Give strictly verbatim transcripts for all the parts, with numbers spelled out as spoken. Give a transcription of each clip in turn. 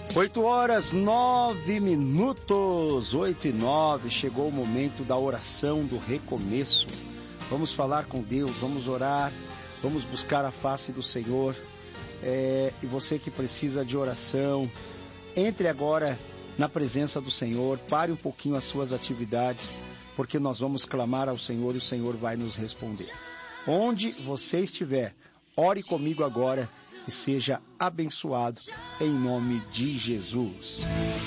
Oito horas, nove minutos, oito e nove, chegou o momento da oração do recomeço. Vamos falar com Deus, vamos orar, vamos buscar a face do Senhor. É, e você que precisa de oração, entre agora na presença do Senhor, pare um pouquinho as suas atividades, porque nós vamos clamar ao Senhor e o Senhor vai nos responder. Onde você estiver, ore comigo agora e seja abençoado em nome de Jesus.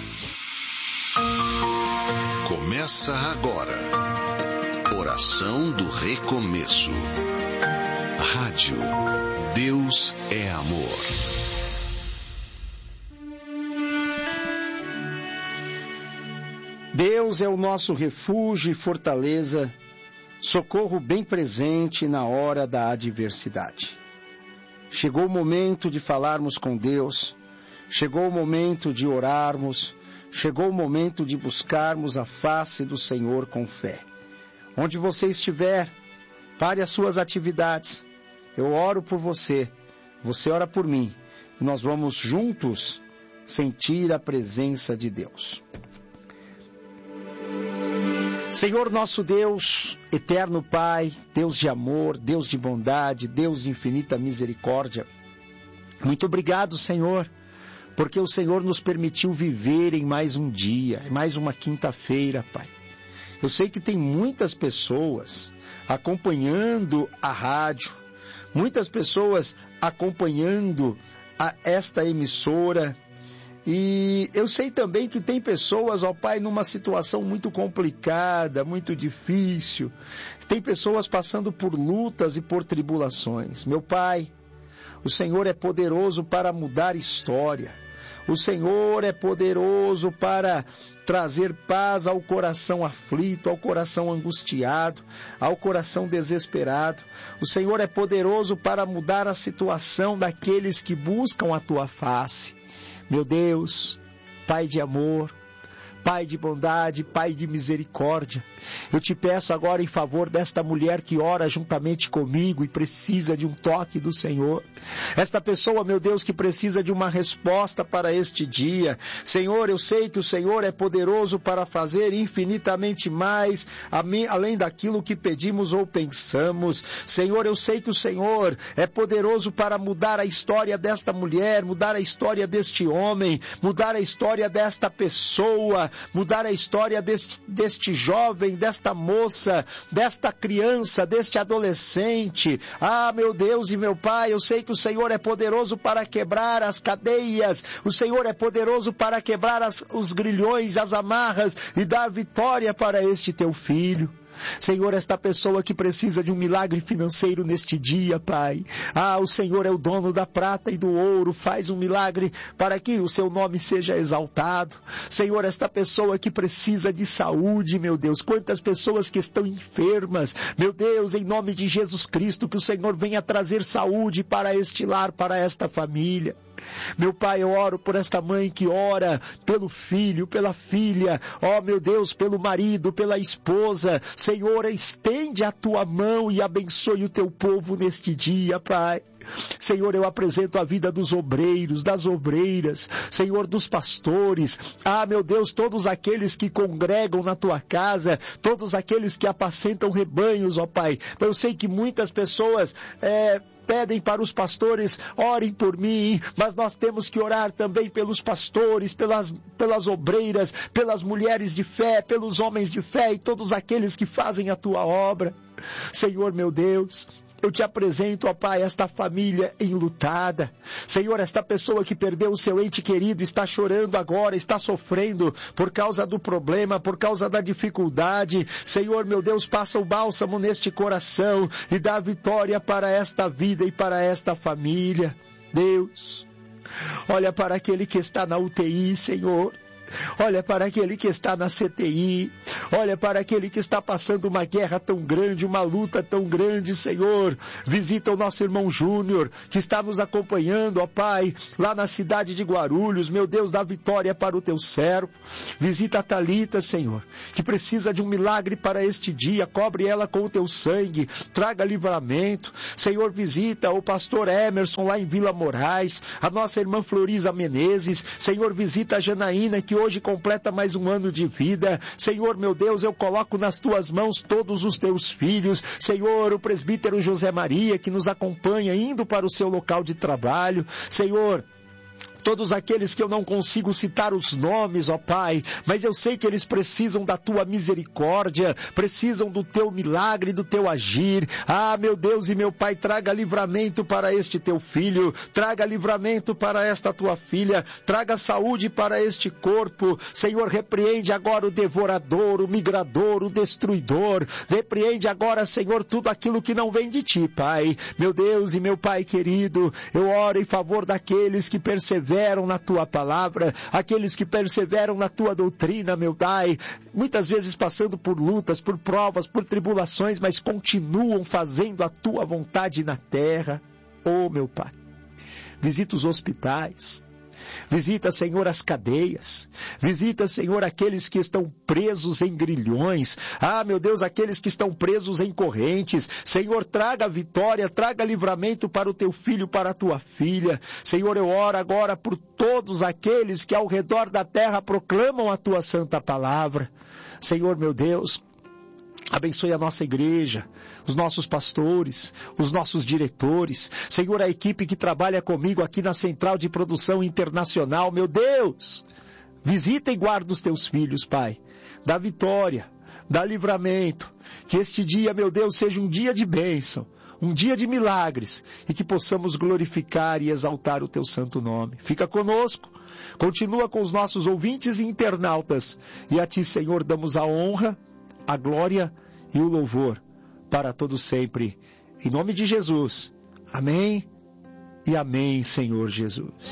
Começa agora, oração do recomeço. Rádio Deus é Amor. Deus é o nosso refúgio e fortaleza, socorro bem presente na hora da adversidade. Chegou o momento de falarmos com Deus, chegou o momento de orarmos, chegou o momento de buscarmos a face do Senhor com fé. Onde você estiver, pare as suas atividades. Eu oro por você, você ora por mim, e nós vamos juntos sentir a presença de Deus. Senhor nosso Deus, eterno Pai, Deus de amor, Deus de bondade, Deus de infinita misericórdia, muito obrigado, Senhor, porque o Senhor nos permitiu viver em mais um dia, mais uma quinta-feira, Pai. Eu sei que tem muitas pessoas acompanhando a rádio, muitas pessoas acompanhando a esta emissora. E eu sei também que tem pessoas, ó Pai, numa situação muito complicada, muito difícil. Tem pessoas passando por lutas e por tribulações. Meu Pai, o Senhor é poderoso para mudar história. O Senhor é poderoso para trazer paz ao coração aflito, ao coração angustiado, ao coração desesperado. O Senhor é poderoso para mudar a situação daqueles que buscam a Tua face. Meu Deus, Pai de amor, Pai de bondade, Pai de misericórdia, eu te peço agora em favor desta mulher que ora juntamente comigo e precisa de um toque do Senhor. Esta pessoa, meu Deus, que precisa de uma resposta para este dia. Senhor, eu sei que o Senhor é poderoso para fazer infinitamente mais, além daquilo que pedimos ou pensamos. Senhor, eu sei que o Senhor é poderoso para mudar a história desta mulher, mudar a história deste homem, mudar a história desta pessoa, mudar a história deste, deste jovem, desta moça, desta criança, deste adolescente. Ah, meu Deus e meu Pai, eu sei que o Senhor é poderoso para quebrar as cadeias, o Senhor é poderoso para quebrar as, os grilhões, as amarras e dar vitória para este teu filho. Senhor, esta pessoa que precisa de um milagre financeiro neste dia, Pai. Ah, o Senhor é o dono da prata e do ouro, faz um milagre para que o seu nome seja exaltado. Senhor, esta pessoa que precisa de saúde, meu Deus, quantas pessoas que estão enfermas, meu Deus, em nome de Jesus Cristo, que o Senhor venha trazer saúde para este lar, para esta família. Meu Pai, eu oro por esta mãe que ora pelo filho, pela filha, ó meu Deus, pelo marido, pela esposa. Senhor, estende a tua mão e abençoe o teu povo neste dia, Pai. Senhor, eu apresento a vida dos obreiros, das obreiras, Senhor, dos pastores. Ah, meu Deus, todos aqueles que congregam na tua casa, todos aqueles que apacentam rebanhos, ó Pai. Eu sei que muitas pessoas é, pedem para os pastores, orem por mim, mas nós temos que orar também pelos pastores, pelas, pelas obreiras, pelas mulheres de fé, pelos homens de fé e todos aqueles que fazem a tua obra. Senhor, meu Deus, eu te apresento, ó Pai, esta família enlutada. Senhor, esta pessoa que perdeu o seu ente querido está chorando agora, está sofrendo por causa do problema, por causa da dificuldade. Senhor, meu Deus, passa o bálsamo neste coração e dá vitória para esta vida e para esta família. Deus, olha para aquele que está na U T I, Senhor. Olha para aquele que está na C T I, Olha para aquele que está passando uma guerra tão grande, uma luta tão grande, Senhor. Visita o nosso irmão Júnior, que está nos acompanhando, ó Pai, lá na cidade de Guarulhos. Meu Deus, dá vitória para o teu servo. Visita a Thalita, Senhor, que precisa de um milagre para este dia. Cobre ela com o teu sangue, traga livramento. Senhor, visita o pastor Emerson lá em Vila Moraes, a nossa irmã Floriza Menezes. Senhor, visita a Janaína, que hoje completa mais um ano de vida. Senhor, meu Deus, eu coloco nas tuas mãos todos os teus filhos. Senhor, o presbítero José Maria, que nos acompanha indo para o seu local de trabalho. Senhor, todos aqueles que eu não consigo citar os nomes, ó Pai, mas eu sei que eles precisam da tua misericórdia, precisam do teu milagre, do teu agir. Ah, meu Deus e meu Pai, traga livramento para este teu filho, traga livramento para esta tua filha, traga saúde para este corpo. Senhor, repreende agora o devorador, o migrador, o destruidor. Repreende agora, Senhor, tudo aquilo que não vem de ti, Pai. Meu Deus e meu Pai querido, eu oro em favor daqueles que perseveram na tua palavra, aqueles que perseveram na tua doutrina, meu Pai, muitas vezes passando por lutas, por provas, por tribulações, mas continuam fazendo a tua vontade na terra. Oh, meu Pai, visita os hospitais, visita, Senhor, as cadeias. Visita, Senhor, aqueles que estão presos em grilhões. Ah, meu Deus, aqueles que estão presos em correntes. Senhor, traga vitória, traga livramento para o teu filho, para a tua filha. Senhor, eu oro agora por todos aqueles que ao redor da terra proclamam a tua santa palavra. Senhor, meu Deus, abençoe a nossa igreja, os nossos pastores, os nossos diretores. Senhor, a equipe que trabalha comigo aqui na Central de Produção Internacional. Meu Deus, visita e guarda os teus filhos, Pai. Dá vitória, dá livramento. Que este dia, meu Deus, seja um dia de bênção, um dia de milagres, e que possamos glorificar e exaltar o teu santo nome. Fica conosco, continua com os nossos ouvintes e internautas. E a ti, Senhor, damos a honra, a glória e o louvor para todo sempre. Em nome de Jesus. Amém e amém, Senhor Jesus.